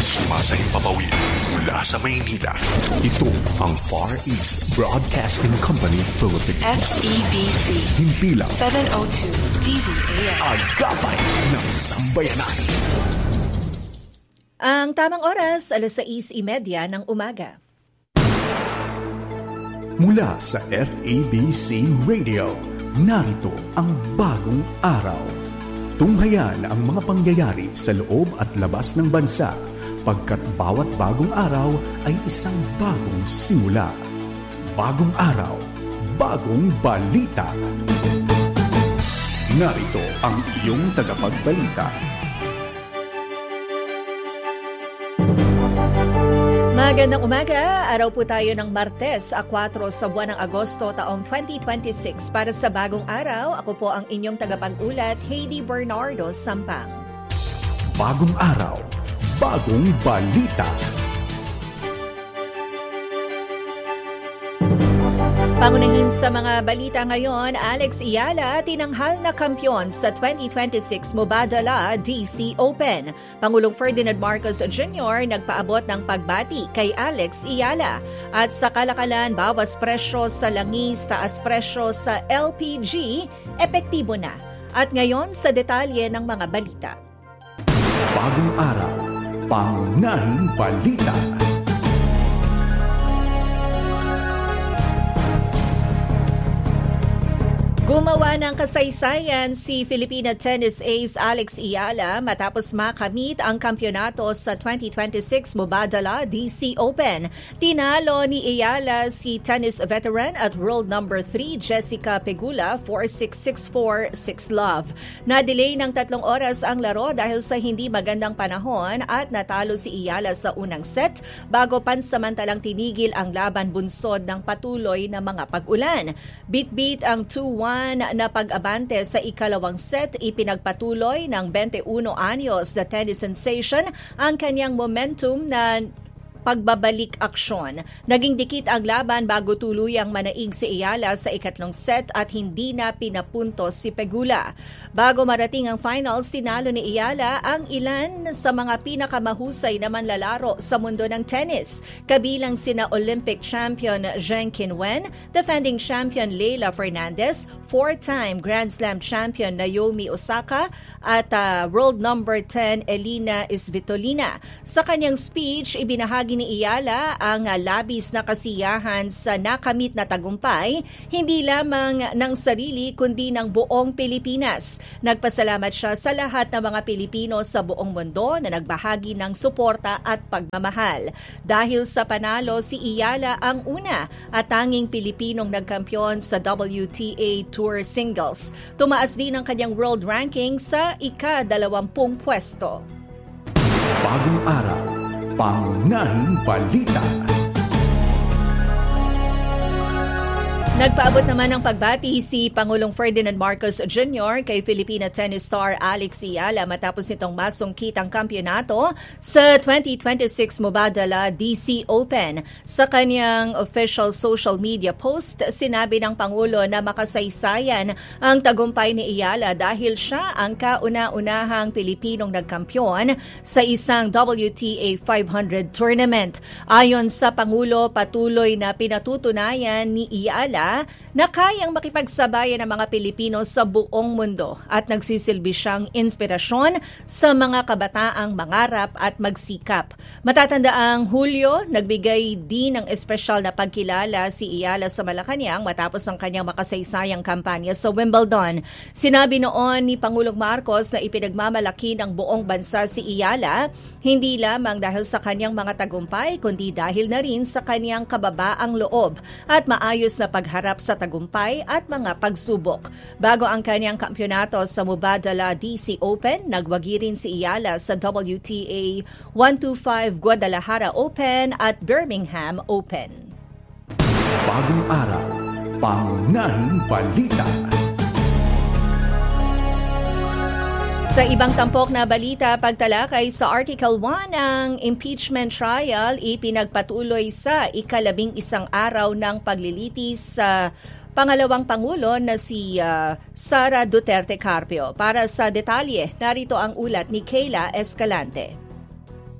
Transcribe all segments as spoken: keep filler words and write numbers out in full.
Sumasahing papawid mula sa Maynila. Ito ang Far East Broadcasting Company Philippines. F E B C. Himpilang seven oh two D Z A M. Agapay ng Sambayanan. Ang tamang oras, alas sais imedya ng umaga. Mula sa F E B C Radio, narito ang bagong araw. Tunghayan ang mga pangyayari sa loob at labas ng bansa, pagkat bawat bagong araw ay isang bagong simula. Bagong araw, bagong balita. Narito ang iyong tagapagbalita. Magandang umaga, araw po tayo ng Martes, four sa buwan ng Agosto taong twenty twenty-six. Para sa bagong araw, ako po ang inyong tagapag-ulat, Heidi Bernardo Sampang. Bagong araw, bagong balita. Pangunahin sa mga balita ngayon, Alex Eala tinanghal na kampiyon sa twenty twenty-six Mubadala D C Open. Pangulong Ferdinand Marcos Junior nagpaabot ng pagbati kay Alex Eala. At sa kalakalan, bawas presyo sa langis, taas presyo sa L P G, epektibo na. At ngayon sa detalye ng mga balita. Bagong araw, pangunahing balita. Gumawa ng kasaysayan si Filipina tennis ace Alex Eala matapos makamit ang kampyonato sa twenty twenty-six Mubadala D C Open. Tinalo ni Eala si tennis veteran at world number three Jessica Pegula four six six four six love. Na-delay ng tatlong oras ang laro dahil sa hindi magandang panahon at natalo si Eala sa unang set bago pansamantalang tinigil ang laban bunsod ng patuloy na mga pag-ulan. Bit-bit ang two one na pag-abante sa ikalawang set, ipinagpatuloy ng twenty-one anyos na tennis sensation ang kanyang momentum na pagbabalik aksyon. Naging dikit ang laban bago tuluyang manaig si Eala sa ikatlong set at hindi na pinapuntos si Pegula. Bago marating ang finals, tinalo ni Eala ang ilan sa mga pinakamahusay na manlalaro sa mundo ng tennis, kabilang sina Olympic champion Zheng Qinwen, defending champion Leylah Fernandez, four-time Grand Slam champion Naomi Osaka, at uh, world number ten Elina Svitolina. Sa kanyang speech, ibinahagi ni Eala ang labis na kasiyahan sa nakamit na tagumpay, hindi lamang ng sarili kundi ng buong Pilipinas. Nagpasalamat siya sa lahat ng mga Pilipino sa buong mundo na nagbahagi ng suporta at pagmamahal. Dahil sa panalo, si Eala ang una at tanging Pilipinong nagkampiyon sa W T A Tour Singles. Tumaas din ang kanyang world ranking sa ika-dalawampung pwesto. Bagong araw, pangunahing balita. Nagpaabot naman ng pagbati si Pangulong Ferdinand Marcos Junior kay Filipina tennis star Alex Eala matapos nitong masungkit ang kampyonato sa twenty twenty-six Mubadala D C Open. Sa kanyang official social media post, sinabi ng Pangulo na makasaysayan ang tagumpay ni Eala dahil siya ang kauna-unahang Pilipinong nagkampyon sa isang W T A five hundred tournament. Ayon sa Pangulo, patuloy na pinatutunayan ni Eala na kayang makipagsabayan ng mga Pilipino sa buong mundo at nagsisilbi siyang inspirasyon sa mga kabataang mangarap at magsikap. Matatandaang Hulyo, nagbigay din ng espesyal na pagkilala si Eala sa Malacanang matapos ang kanyang makasaysayang kampanya sa Wimbledon. Sinabi noon ni Pangulong Marcos na ipinagmamalaki ng buong bansa si Eala, hindi lamang dahil sa kanyang mga tagumpay, kundi dahil na rin sa kanyang kababaang loob at maayos na pagharap harap sa tagumpay at mga pagsubok. Bago ang kanyang kampyonato sa Mubadala D C Open, nagwagi rin si Eala sa W T A one twenty-five Guadalajara Open at Birmingham Open. Bagong araw, pangunahing balita. Sa ibang tampok na balita, pagtalakay sa Article one ng impeachment trial, ipinagpatuloy sa ikalabing isang araw ng paglilitis sa pangalawang Pangulo na si uh, Sara Duterte Carpio. Para sa detalye, narito ang ulat ni Kayla Escalante.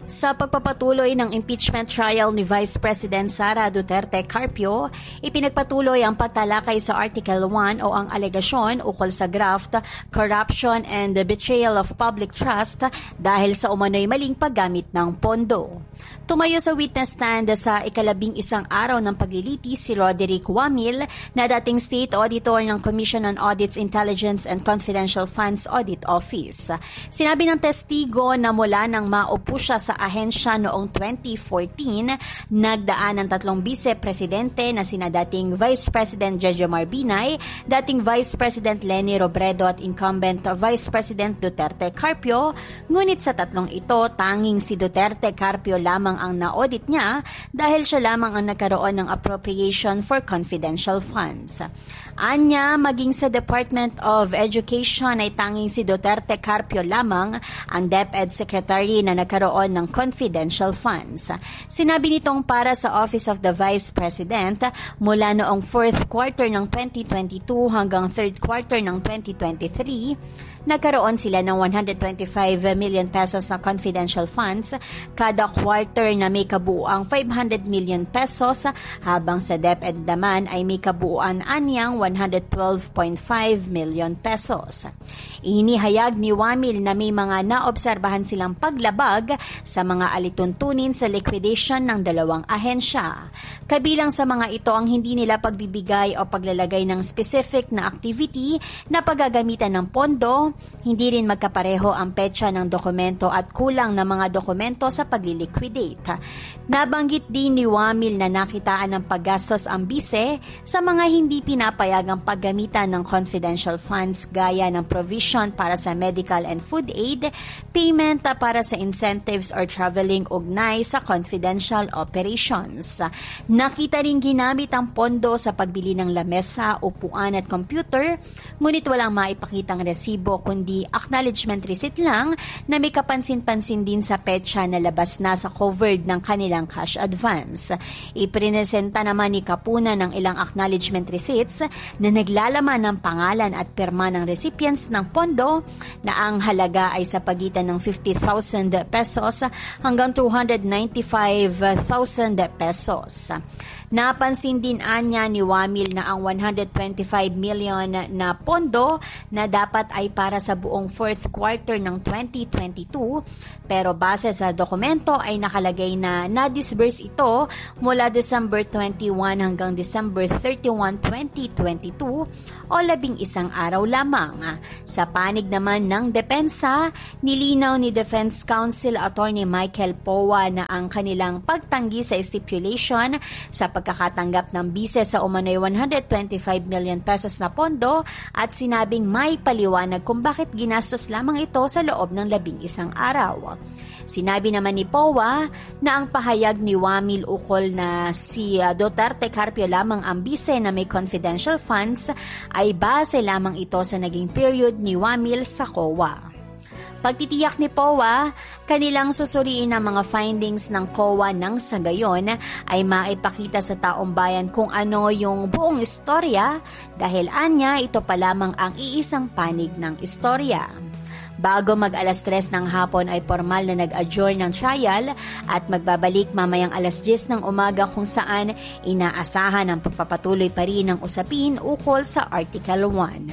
Sa pagpapatuloy ng impeachment trial ni Vice President Sara Duterte Carpio, ipinagpatuloy ang pagtalakay sa Article one o ang alegasyon ukol sa graft, corruption and the betrayal of public trust dahil sa umano'y maling paggamit ng pondo. Tumayo sa witness stand sa ikalabing isang araw ng paglilitis si Roderick Wamil na dating State Auditor ng Commission on Audits, Intelligence and Confidential Funds Audit Office. Sinabi ng testigo na mula nang maupo siya sa ahensya noong twenty fourteen, nagdaan ng tatlong vice-presidente na sina dating Vice President Jejomar Binay, dating Vice President Leni Robredo at incumbent Vice President Duterte Carpio, ngunit sa tatlong ito, tanging si Duterte Carpio lamang ang na-audit niya dahil siya lamang ang nagkaroon ng appropriation for confidential funds. Anya, maging sa Department of Education ay tanging si Duterte Carpio lamang ang DepEd Secretary na nagkaroon ng confidential funds. Sinabi nitong para sa Office of the Vice President, mula noong fourth quarter ng twenty twenty-two hanggang third quarter ng twenty twenty-three, nagkaroon sila ng one hundred twenty-five million pesos na confidential funds, kada quarter na may kabuuang five hundred million pesos, habang sa DepEd naman ay may kabuuan anyang one hundred twelve point five million pesos. Inihayag ni Wamil na may mga naobserbahan silang paglabag sa mga alituntunin sa liquidation ng dalawang ahensya. Kabilang sa mga ito ang hindi nila pagbibigay o paglalagay ng specific na activity na paggagamitan ng pondo, hindi rin magkapareho ang petsa ng dokumento at kulang na mga dokumento sa pagliliquidate. Nabanggit din ni Wamil na nakitaan ng paggastos ang bise sa mga hindi pinapayagang paggamitan ng confidential funds gaya ng provision para sa medical and food aid, payment para sa incentives or traveling ugnay sa confidential operations. Nakita rin ginamit ang pondo sa pagbili ng lamesa, upuan at computer, ngunit walang maipakitang resibo kundi acknowledgement receipt lang na may kapansin-pansin din sa petsa na labas na sa covered ng kanilang cash advance. Iprinesenta naman ni Kapuna ng ilang acknowledgement receipts na naglalaman ng pangalan at pirma ng recipients ng pondo na ang halaga ay sa pagitan ng fifty thousand pesos hanggang two hundred ninety-five thousand pesos. Napansin din anya ni Wamil na ang one hundred twenty-five million na pondo na dapat ay para sa buong fourth quarter ng twenty twenty-two, pero base sa dokumento ay nakalagay na na-disburse ito mula December twenty-one hanggang December thirty-one, twenty twenty-two o labing isang araw lamang. Sa panig naman ng depensa, nilinaw ni Defense Counsel Attorney Michael Powa na ang kanilang pagtanggi sa stipulation sa pagkakatanggap ng bise sa umano'y one hundred twenty-five million pesos na pondo at sinabing may paliwanag kung bakit ginastos lamang ito sa loob ng labing isang araw. Sinabi naman ni Powa na ang pahayag ni Wamil ukol na si Duterte Carpio lamang ang bise na may confidential funds ay base lamang ito sa naging period ni Wamil sa C O A. Pagtitiyak ni Powa, kanilang susuriin ang mga findings ng C O A nang sa gayon ay maipakita sa taong bayan kung ano yung buong istorya dahil anya ito pa lamang ang iisang panig ng istorya. Bago mag alas tres ng hapon ay formal na nag-adjourn ng trial at magbabalik mamayang alas diyes ng umaga kung saan inaasahan ang pagpapatuloy pa rin ng usapin ukol sa Article one.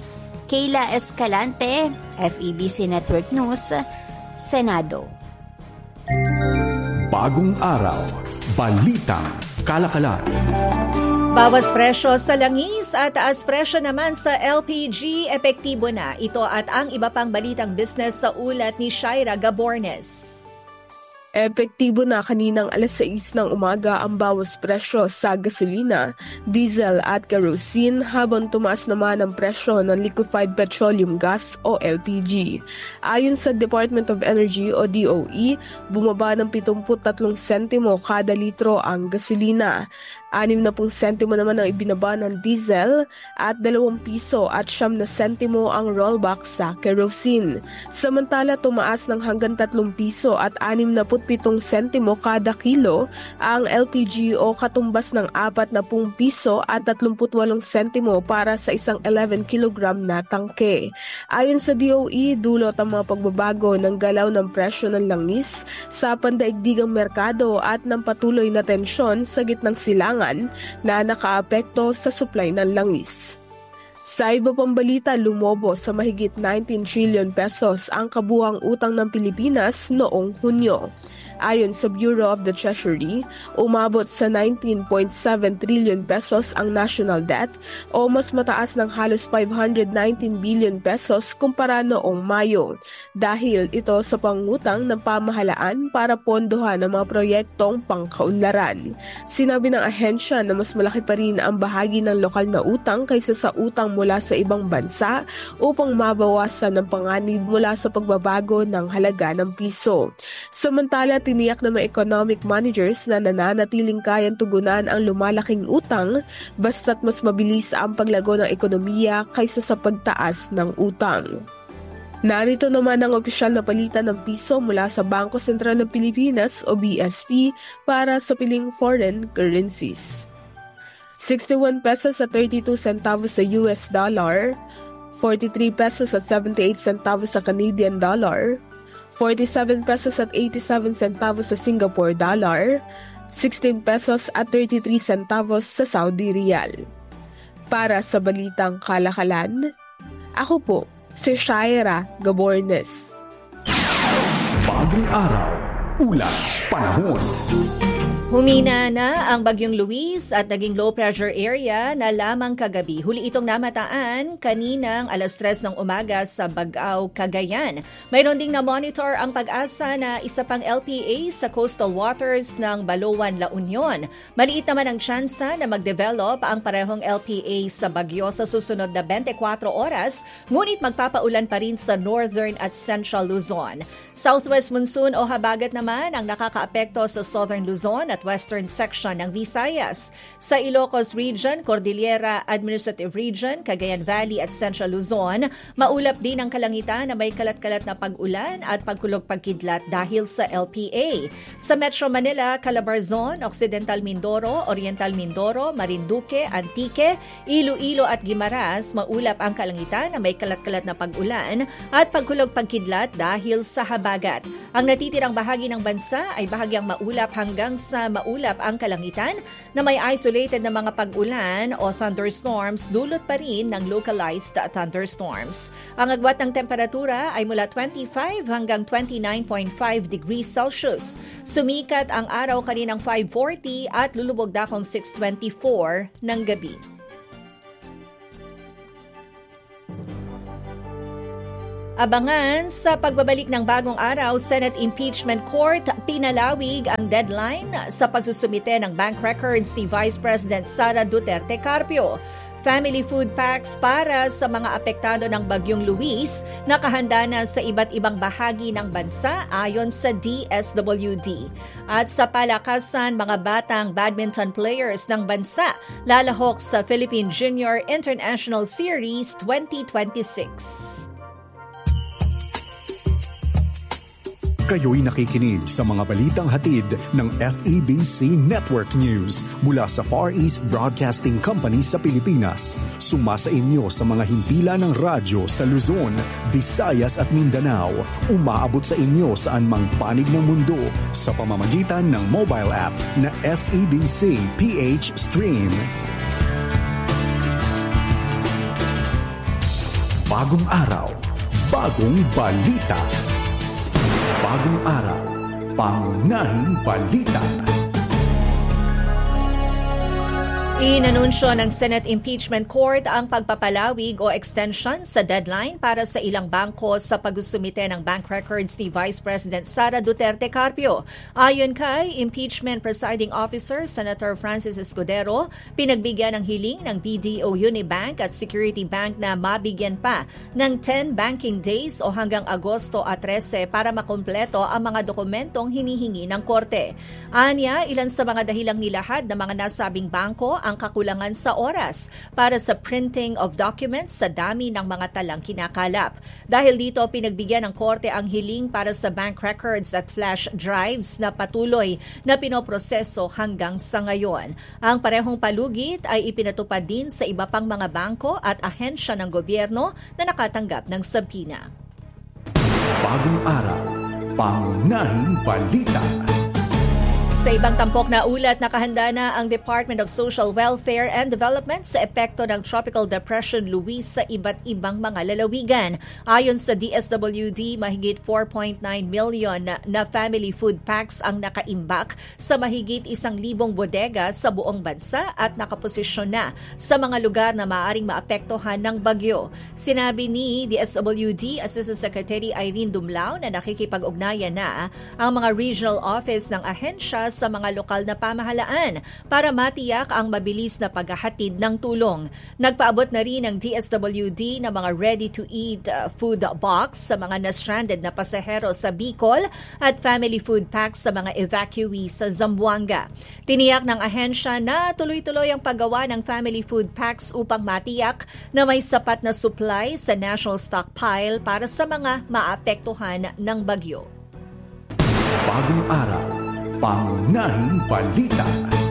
Kayla Escalante, F E B C Network News, Senado. Bagong araw, balitang kalakalan. Bawas presyo sa langis at taas presyo naman sa L P G, epektibo na. Ito at ang iba pang balitang business sa ulat ni Shaira Gabornes. Epektibo na kaninang alas sais ng umaga ang bawas presyo sa gasolina, diesel at kerosene habang tumaas naman ang presyo ng liquefied petroleum gas o L P G. Ayon sa Department of Energy o D O E, bumaba ng pitumpu't tatlong sentimo kada litro ang gasolina. Anim na pung sentimo naman ang ibinaba ng diesel at dalawang piso at siyam na sentimo ang rollback sa kerosene. Samantala tumaas ng hanggang tatlong piso at anim na putpitong sentimo kada kilo ang L P G o katumbas ng apat na pung piso at tatlumput walong sentimo para sa isang eleven kilogram na tangke. Ayon sa D O E, dulot ang mga pagbabago ng galaw ng presyo ng langis sa pandaigdigang merkado at ng patuloy na tensyon sa gitnang silangan na nakaapekto sa supply ng langis. Sa iba pang balita, lumobo sa mahigit nineteen trillion pesos ang kabuuang utang ng Pilipinas noong Hunyo. Ayon sa Bureau of the Treasury, umabot sa nineteen point seven trillion pesos ang national debt o mas mataas ng halos five hundred nineteen billion pesos kumpara noong Mayo dahil ito sa pangutang ng pamahalaan para pondohan ang mga proyektong pangkaunlaran. Sinabi ng ahensya na mas malaki pa rin ang bahagi ng lokal na utang kaysa sa utang mula sa ibang bansa upang mabawasan ang panganib mula sa pagbabago ng halaga ng piso. Samantala, tiniyak ng mga economic managers na nananatiling kayang tugunan ang lumalaking utang basta't mas mabilis ang paglago ng ekonomiya kaysa sa pagtaas ng utang. Narito naman ang opisyal na palitan ng piso mula sa Bangko Sentral ng Pilipinas o B S P para sa piling foreign currencies. sixty-one pesos at thirty-two centavos sa U S dollar, forty-three pesos at seventy-eight centavos sa Canadian dollar, forty-seven pesos at eighty-seven centavos sa Singapore dollar, sixteen pesos at thirty-three centavos sa Saudi Riyal. Para sa Balitang Kalakalan, ako po si Shaira Gabornes. Bagong araw, ulat, panahon. Humina na ang Bagyong Luis at naging low pressure area na lamang kagabi. Huli itong namataan kaninang alas tres ng umaga sa Bagao, Cagayan. Mayroon ding na-monitor ang pag-asa na isa pang L P A sa coastal waters ng Baloan, La Union. Maliit naman ang tsansa na mag-develop ang parehong L P A sa bagyo sa susunod na twenty-four oras, ngunit magpapaulan pa rin sa northern at central Luzon. Southwest monsoon o habagat naman ang nakakaapekto sa southern Luzon at western section ng Visayas. Sa Ilocos Region, Cordillera Administrative Region, Cagayan Valley at Central Luzon, maulap din ang kalangitan na may kalat-kalat na pag-ulan at pagkulog-pagkidlat dahil sa L P A. Sa Metro Manila, Calabarzon, Occidental Mindoro, Oriental Mindoro, Marinduque, Antique, Iloilo at Guimaras, maulap ang kalangitan na may kalat-kalat na pag-ulan at pagkulog-pagkidlat dahil sa habagat. Ang natitirang bahagi ng bansa ay bahagyang maulap hanggang sa maulap ang kalangitan na may isolated na mga pag-ulan o thunderstorms dulot pa rin ng localized thunderstorms. Ang agwat ng temperatura ay mula twenty-five hanggang twenty-nine point five degrees Celsius. Sumikat ang araw kaninang five forty at lulubog dakong six twenty-four ng gabi. Abangan sa pagbabalik ng bagong araw, Senate Impeachment Court, pinalawig ang deadline sa pagsusumite ng bank records ni Vice President Sara Duterte Carpio. Family food packs para sa mga apektado ng Bagyong Luis nakahanda na sa iba't ibang bahagi ng bansa ayon sa D S W D. At sa palakasan, mga batang badminton players ng bansa lalahok sa Philippine Junior International Series twenty twenty-six. Kayo'y nakikinig sa mga balitang hatid ng F E B C Network News mula sa Far East Broadcasting Company sa Pilipinas. Sumasa inyo sa mga himpilan ng radyo sa Luzon, Visayas at Mindanao. Umaabot sa inyo saan mang panig ng mundo sa pamamagitan ng mobile app na F E B C P H Stream. Bagong araw, bagong balita. Bagong araw, pangunahing balita. Inanunsyo ng Senate Impeachment Court ang pagpapalawig o extension sa deadline para sa ilang bangko sa pagsumite ng bank records ni Vice President Sara Duterte Carpio. Ayon kay Impeachment Presiding Officer Senator Francis Escudero, pinagbigyan ng hiling ng B D O Unibank at Security Bank na mabigyan pa ng ten banking days o hanggang Agosto thirteen para makumpleto ang mga dokumentong hinihingi ng korte. Anya, ilan sa mga dahilang nilahad ng mga nasabing bangko ang kakulangan sa oras para sa printing of documents sa dami ng mga talang kinakalap. Dahil dito, pinagbigyan ng korte ang hiling para sa bank records at flash drives na patuloy na pinoproseso hanggang sa ngayon. Ang parehong palugit ay ipinatupad din sa iba pang mga bangko at ahensya ng gobyerno na nakatanggap ng subpoena. Bagong araw, pangunahing balita. Sa ibang tampok na ulat, nakahanda na ang Department of Social Welfare and Development sa epekto ng Tropical Depression Luis sa iba't ibang mga lalawigan. Ayon sa D S W D, mahigit four point nine million na, na family food packs ang nakaimbak sa mahigit isang libong bodega sa buong bansa at nakaposisyon na sa mga lugar na maaaring maapektuhan ng bagyo. Sinabi ni D S W D Assistant Secretary Irene Dumlao na nakikipag-ugnayan na ang mga regional office ng ahensya sa mga lokal na pamahalaan para matiyak ang mabilis na paghahatid ng tulong. Nagpaabot na rin ng D S W D na mga ready-to-eat food box sa mga na-stranded na pasahero sa Bicol at family food packs sa mga evacuees sa Zamboanga. Tiniyak ng ahensya na tuloy-tuloy ang paggawa ng family food packs upang matiyak na may sapat na supply sa national stockpile para sa mga maapektuhan ng bagyo. Bagong araw, pangunahing balita.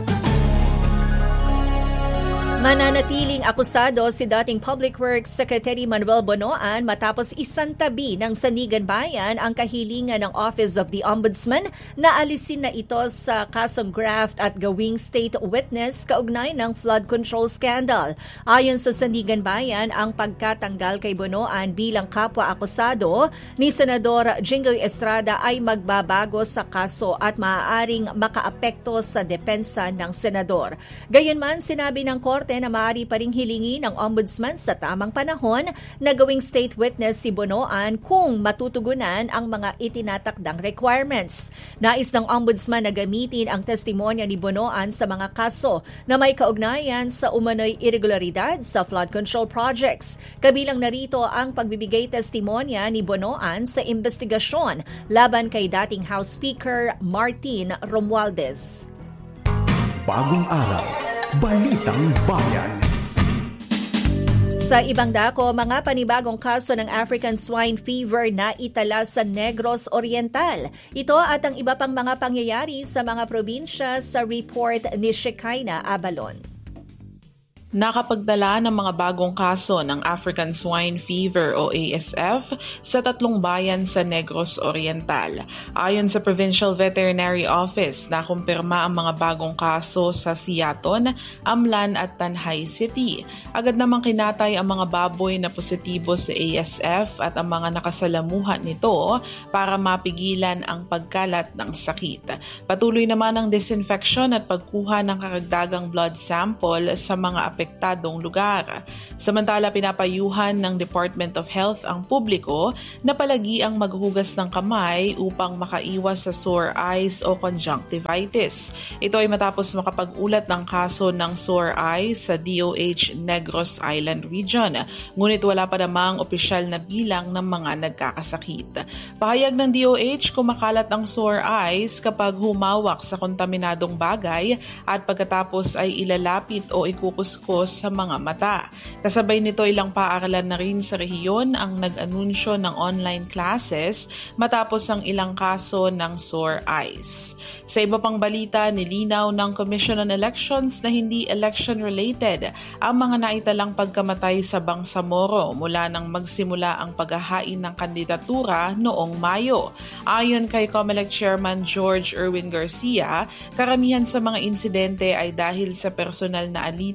Mananatiling akusado si dating Public Works Secretary Manuel Bonoan matapos isantabi ng Sandigan Bayan ang kahilingan ng Office of the Ombudsman na alisin na ito sa kasong graft at gawing state witness kaugnay ng flood control scandal. Ayon sa Sandigan Bayan, ang pagkatanggal kay Bonoan bilang kapwa-akusado ni Senador Jinggoy Estrada ay magbabago sa kaso at maaaring makaapekto sa depensa ng senador. Gayunman, sinabi ng korte na maaari pa ring hilingi ng ombudsman sa tamang panahon na gawing state witness si Bonoan kung matutugunan ang mga itinatakdang requirements. Nais ng ombudsman na gamitin ang testimonya ni Bonoan sa mga kaso na may kaugnayan sa umano'y irregularidad sa flood control projects. Kabilang narito ang pagbibigay testimonya ni Bonoan sa investigasyon laban kay dating House Speaker Martin Romualdez. Bagong araw, Balitang Bayan. Sa ibang dako, mga panibagong kaso ng African Swine Fever na itala sa Negros Oriental. Ito at ang iba pang mga pangyayari sa mga probinsya sa report ni Shekinah Abalon. Nakapagdala ng mga bagong kaso ng African Swine Fever o A S F sa tatlong bayan sa Negros Oriental. Ayon sa Provincial Veterinary Office, nakumpirma ang mga bagong kaso sa Siaton, Amlan at Tanhay City. Agad namang kinatay ang mga baboy na positibo sa A S F at ang mga nakasalamuhan nito para mapigilan ang pagkalat ng sakit. Patuloy naman ang disinfection at pagkuha ng karagdagang blood sample sa mga apektadong lugar. Samantala, pinapayuhan ng Department of Health ang publiko na palagi ang maghugas ng kamay upang makaiwas sa sore eyes o conjunctivitis. Ito ay matapos makapag-ulat ng kaso ng sore eyes sa D O H Negros Island Region. Ngunit wala pa namang opisyal na bilang ng mga nagkakasakit. Pahayag ng D O H, kumakalat ang sore eyes kapag humawak sa kontaminadong bagay at pagkatapos ay ilalapit o ikukuskus sa mga mata. Kasabay nito, ilang paaralan na rin sa rehiyon ang nag-anunsyo ng online classes matapos ang ilang kaso ng sore eyes. Sa iba pang balita, nilinaw ng Commission on Elections na hindi election-related ang mga naitalang pagkamatay sa Bangsamoro mula nang magsimula ang paghahain ng kandidatura noong Mayo. Ayon kay COMELEC Chairman George Erwin Garcia, karamihan sa mga insidente ay dahil sa personal na alitan at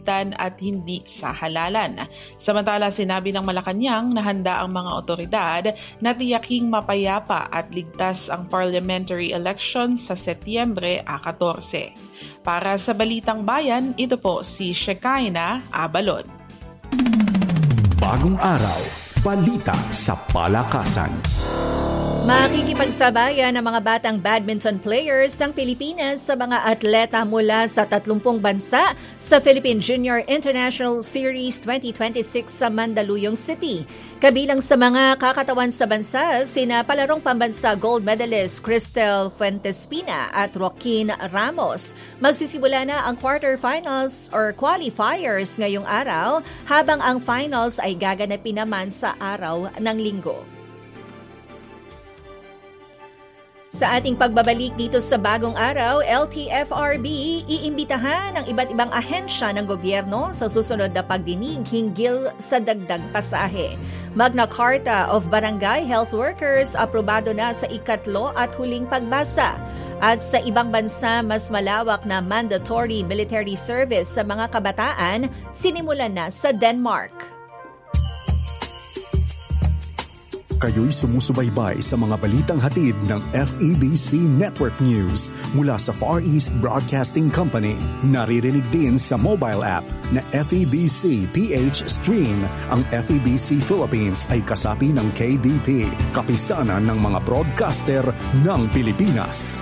at hindi sa halalan. Samantala, sinabi ng Malacanang na handa ang mga otoridad na tiyaking mapayapa at ligtas ang parliamentary election sa Setyembre fourteen. Para sa Balitang Bayan, ito po si Shekinah Abalon. Bagong araw, balita sa palakasan. Makikipagsabayan ang mga batang badminton players ng Pilipinas sa mga atleta mula sa tatlumpung bansa sa Philippine Junior International Series twenty twenty-six sa Mandaluyong City. Kabilang sa mga kakatawan sa bansa, sina palarong pambansa gold medalist Cristel Fuentespina at Joaquin Ramos. Magsisimula na ang quarterfinals or qualifiers ngayong araw, habang ang finals ay gaganapin naman sa araw ng Linggo. Sa ating pagbabalik dito sa Bagong Araw, L T F R B iimbitahan ang iba't ibang ahensya ng gobyerno sa susunod na pagdinig hinggil sa dagdag pasahe. Magna Carta of Barangay Health Workers aprobado na sa ikatlo at huling pagbasa. At sa ibang bansa, mas malawak na mandatory military service sa mga kabataan sinimulan na sa Denmark. Kayo'y sumusubaybay sa mga balitang hatid ng F E B C Network News mula sa Far East Broadcasting Company. Naririnig din sa mobile app na F E B C P H Stream. Ang F E B C Philippines ay kasapi ng K B P, kapisanan ng mga broadcaster ng Pilipinas.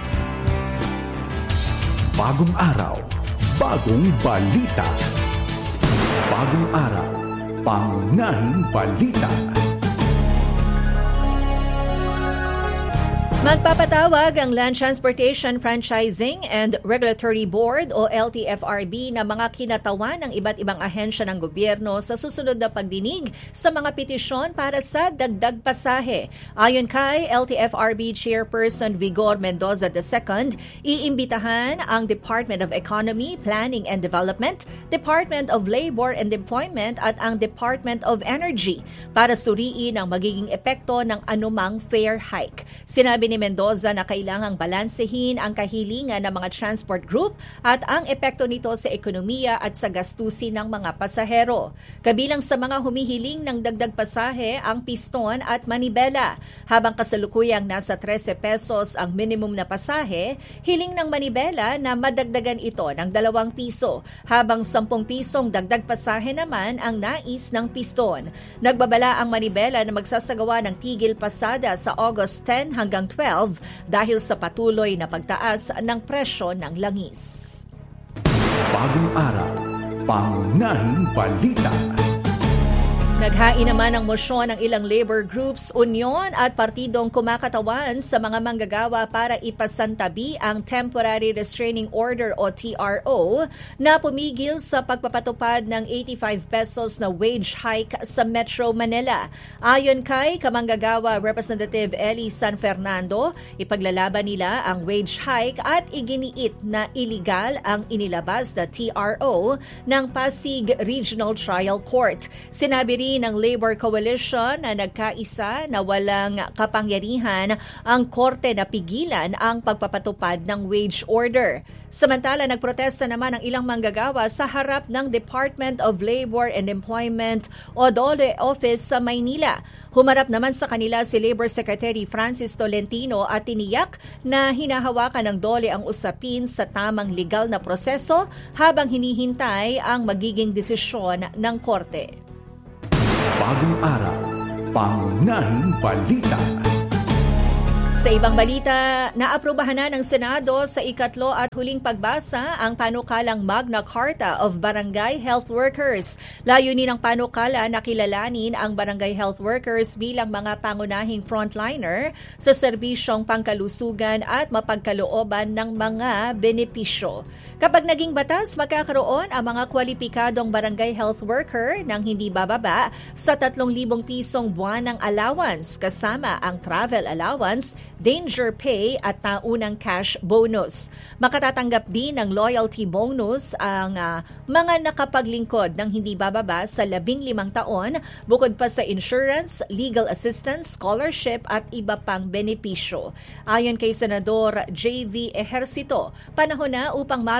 Bagong araw, bagong balita. Bagong araw, pangunahing balita. Magpapatawag ang Land Transportation Franchising and Regulatory Board o L T F R B na mga kinatawan ng iba't ibang ahensya ng gobyerno sa susunod na pagdinig sa mga petisyon para sa dagdag pasahe. Ayon kay L T F R B Chairperson Vigor Mendoza the second, iimbitahan ang Department of Economy, Planning and Development, Department of Labor and Employment at ang Department of Energy para suriin ang magiging epekto ng anumang fare hike. Sinabi ni Mendoza na kailangang balansehin ang kahilingan ng mga transport group at ang epekto nito sa ekonomiya at sa gastusin ng mga pasahero. Kabilang sa mga humihiling ng dagdag pasahe ang piston at manibela. Habang kasalukuyang nasa thirteen pesos ang minimum na pasahe, hiling ng manibela na madagdagan ito ng dalawang piso, habang ten pisong dagdag pasahe naman ang nais ng piston. Nagbabala ang manibela na magsasagawa ng tigil pasada sa August ten hanggang twelve dahil sa patuloy na pagtaas ng presyo ng langis. Bagong araw, pangunahing balita. Naghain naman ng mosyon ng ilang labor groups, union at partidong kumakatawan sa mga manggagawa para ipasantabi ang Temporary Restraining Order o T R O na pumigil sa pagpapatupad ng eighty-five pesos na wage hike sa Metro Manila. Ayon kay kamanggagawa Representative Eli San Fernando, ipaglalaban nila ang wage hike at iginiit na iligal ang inilabas na T R O ng Pasig Regional Trial Court. Sinabi rin ng Labor Coalition na nagkaisa na walang kapangyarihan ang korte na pigilan ang pagpapatupad ng wage order. Samantala, nagprotesta naman ang ilang manggagawa sa harap ng Department of Labor and Employment o D O L E Office sa Maynila. Humarap naman sa kanila si Labor Secretary Francis Tolentino at tiniyak na hinahawakan ng D O L E ang usapin sa tamang legal na proseso habang hinihintay ang magiging desisyon ng korte. Bagong araw, pangunahing balita. Sa ibang balita, naaprubahan na ng Senado sa ikatlo at huling pagbasa ang panukalang Magna Carta of Barangay Health Workers. Layunin ng panukala na kilalanin ang barangay health workers bilang mga pangunahing frontliner sa serbisyong pangkalusugan at mapagkalooban ng mga benepisyo. Kapag naging batas, magkakaroon ang mga kwalipikadong barangay health worker ng hindi bababa sa tatlong libong pisong buwanang allowance kasama ang travel allowance, danger pay at taunang cash bonus. Makatatanggap din ng loyalty bonus ang uh, mga nakapaglingkod ng hindi bababa sa labing limang taon bukod pa sa insurance, legal assistance, scholarship at iba pang benepisyo. Ayon kay Senador J V Ejercito, panahon na upang mabigyan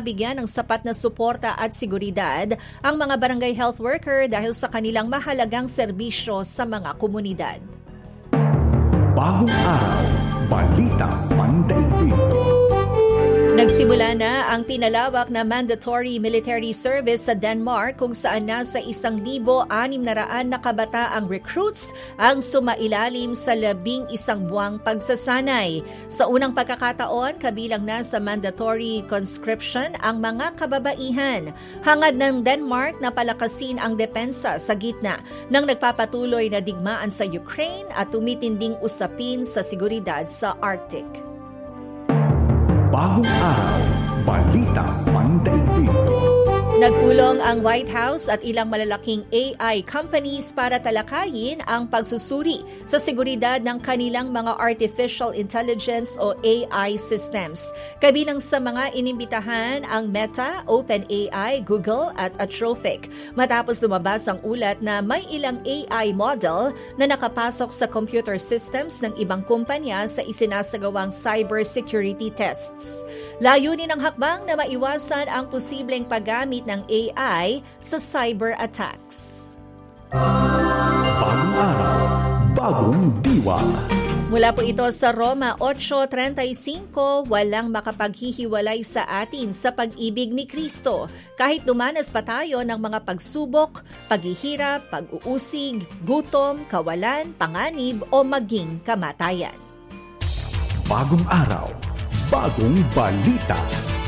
mabigyan ng sapat na suporta at seguridad ang mga barangay health worker dahil sa kanilang mahalagang serbisyo sa mga komunidad. Bagong araw, balita pandaigdig. Nagsimula na ang pinalawak na mandatory military service sa Denmark kung saan nasa isang libo anim na raan na kabataang recruits ang sumailalim sa labing isang buwang pagsasanay. Sa unang pagkakataon, kabilang na sa mandatory conscription ang mga kababaihan. Hangad ng Denmark na palakasin ang depensa sa gitna ng nagpapatuloy na digmaan sa Ukraine at tumitinding usapin sa seguridad sa Arctic. Bagong araw, balita pandaigdig. Nagpulong ang White House at ilang malalaking A I companies para talakayin ang pagsusuri sa seguridad ng kanilang mga artificial intelligence o A I systems. Kabilang sa mga inimbitahan ang Meta, OpenAI, Google at Anthropic. Matapos lumabas ang ulat na may ilang A I model na nakapasok sa computer systems ng ibang kumpanya sa isinasagawang cybersecurity tests. Layunin ng hakbang na maiwasan ang posibleng paggamit ng A I sa cyber attacks. Bagong araw, bagong diwa. Mula po ito sa Roma eight thirty-five, walang makapaghihiwalay sa atin sa pag-ibig ni Kristo. Kahit dumanas pa tayo ng mga pagsubok, paghihirap, pag-uusig, gutom, kawalan, panganib o maging kamatayan. Bagong araw, bagong balita.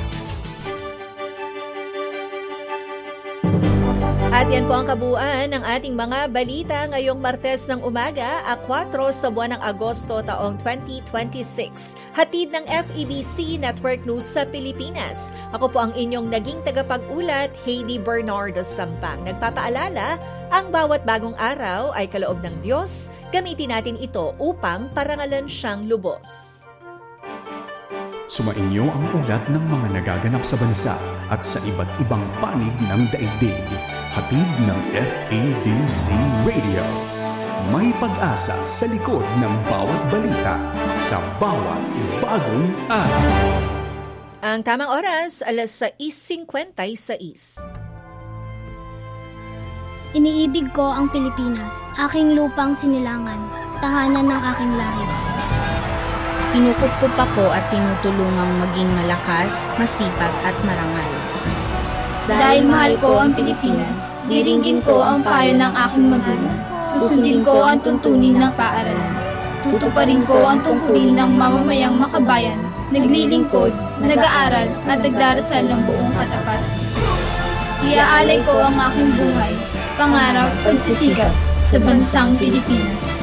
At yan po ang kabuuan ng ating mga balita ngayong Martes ng umaga, four sa buwan ng Agosto taong twenty twenty-six. Hatid ng F E B C Network News sa Pilipinas. Ako po ang inyong naging tagapag-ulat, Heidi Bernardo Sampang. Nagpapaalala, ang bawat bagong araw ay kaloob ng Diyos. Gamitin natin ito upang parangalan siyang lubos. Sumainyo ang ulat ng mga nagaganap sa bansa at sa iba't ibang panig ng daigdig. Hatid ng F E B C Radio. May pag-asa sa likod ng bawat balita sa bawat bagong araw. Ang tamang oras, alas sais fifty-six. Iniibig ko ang Pilipinas, aking lupang sinilangan, tahanan ng aking lahi. Kinukupkup ako at tinutulungang maging malakas, masipag at marangal. Dahil mahal ko ang Pilipinas, diringgin ko ang payo ng aking magulang. Susundin ko ang tuntunin ng paaralan. Tutuparin ko ang tungkulin ng mamamayang makabayan, naglilingkod, nag-aaral at nagdarasal ng buong katapat. Iaalay ko ang aking buhay, pangarap, pagsisikap sa bansang Pilipinas.